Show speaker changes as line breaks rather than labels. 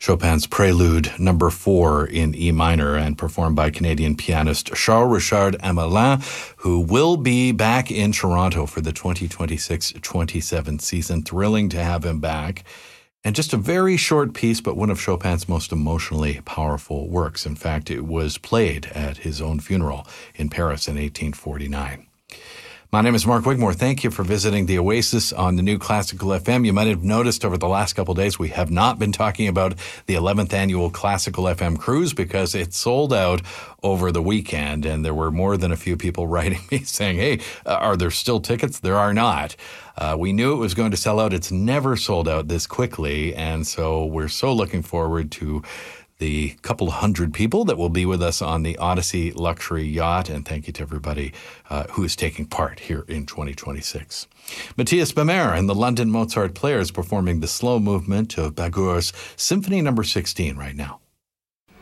Chopin's Prelude Number 4 in E minor and performed by Canadian pianist Charles-Richard Hamelin, who will be back in Toronto for the 2026-27 season. Thrilling to have him back. And just a very short piece, but one of Chopin's most emotionally powerful works. In fact, it was played at his own funeral in Paris in 1849. My name is Mark Wigmore. Thank you for visiting the Oasis on the New Classical FM. You might have noticed over the last couple of days we have not been talking about the 11th annual Classical FM cruise because it sold out over the weekend, and there were more than a few people writing me saying, hey, are there still tickets? There are not. We knew it was going to sell out. It's never sold out this quickly, and so we're so looking forward to the couple hundred people that will be with us on the Odyssey Luxury Yacht, and thank you to everybody who is taking part here in 2026. Matthias Bemer and the London Mozart Players performing the slow movement of Bagur's Symphony No. 16 right now.